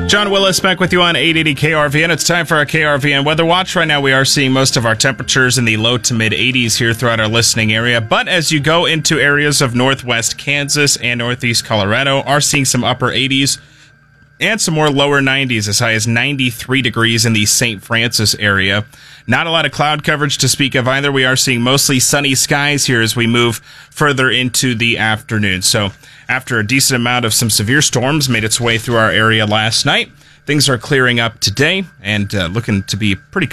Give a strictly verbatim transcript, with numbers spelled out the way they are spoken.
John Willis back with you on eight eighty K R V N. It's time for our K R V N Weather Watch. Right now we are seeing most of our temperatures in the low to mid eighties here throughout our listening area. But as you go into areas of northwest Kansas and northeast Colorado, are seeing some upper eighties and some more lower nineties, as high as ninety-three degrees in the Saint Francis area. Not a lot of cloud coverage to speak of either. We are seeing mostly sunny skies here as we move further into the afternoon. So after a decent amount of some severe storms made its way through our area last night, things are clearing up today and uh, looking to be pretty